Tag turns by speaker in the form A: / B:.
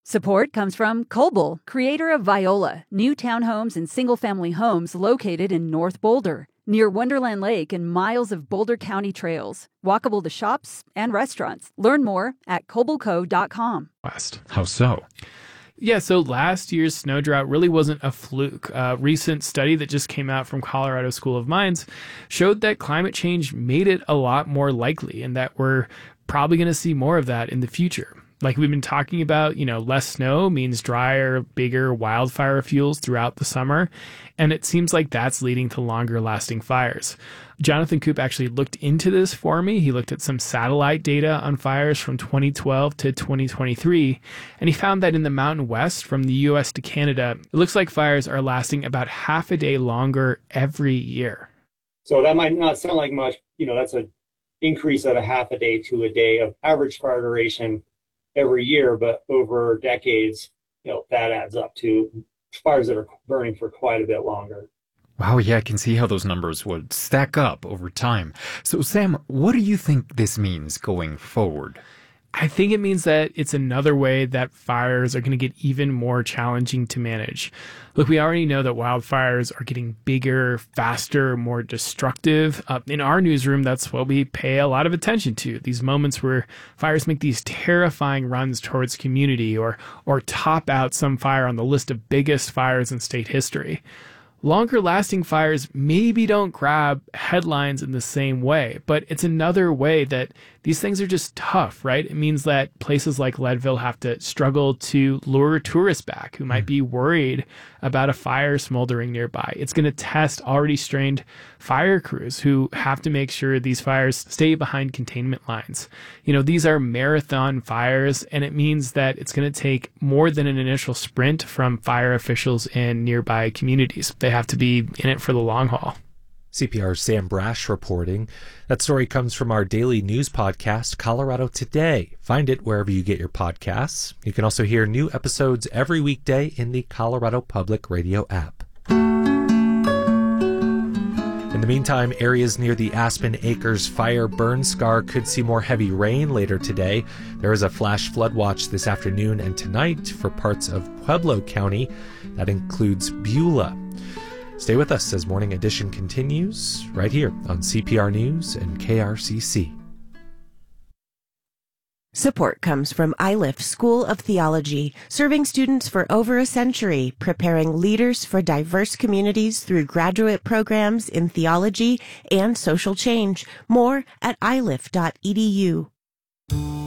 A: Support comes from Coble, creator of Viola, new townhomes and single-family homes located in North Boulder, near Wonderland Lake and miles of Boulder County trails, walkable to shops and restaurants. Learn more at cobleco.com.
B: How so?
C: Yeah, so last year's snow drought really wasn't a fluke. A recent study that just came out from Colorado School of Mines showed that climate change made it a lot more likely and that we're probably going to see more of that in the future. Like we've been talking about, less snow means drier, bigger wildfire fuels throughout the summer. And it seems like that's leading to longer lasting fires. Jonathan Koop actually looked into this for me. He looked at some satellite data on fires from 2012 to 2023. And he found that in the Mountain West, from the US to Canada, it looks like fires are lasting about half a day longer every year.
D: So that might not sound like much. That's an increase of a half a day to a day of average fire duration every year, but over decades, that adds up to fires that are burning for quite a bit longer.
B: Wow, yeah, I can see how those numbers would stack up over time. So, Sam, what do you think this means going forward?
C: I think it means that it's another way that fires are going to get even more challenging to manage. Look, we already know that wildfires are getting bigger, faster, more destructive. In our newsroom, that's what we pay a lot of attention to. These moments where fires make these terrifying runs towards community or top out some fire on the list of biggest fires in state history. Longer lasting fires maybe don't grab headlines in the same way, but it's another way that these things are just tough, right? It means that places like Leadville have to struggle to lure tourists back who might be worried about a fire smoldering nearby. It's going to test already strained fire crews who have to make sure these fires stay behind containment lines. These are marathon fires, and it means that it's going to take more than an initial sprint from fire officials in nearby communities. They have to be in it for the long haul.
E: CPR's Sam Brash reporting. That story comes from our daily news podcast, Colorado Today. Find it wherever you get your podcasts. You can also hear new episodes every weekday in the Colorado Public Radio app. In the meantime, areas near the Aspen Acres fire burn scar could see more heavy rain later today. There is a flash flood watch this afternoon and tonight for parts of Pueblo County. That includes Beulah. Stay with us as Morning Edition continues right here on CPR News and KRCC.
F: Support comes from Iliff School of Theology, serving students for over a century, preparing leaders for diverse communities through graduate programs in theology and social change. More at iliff.edu.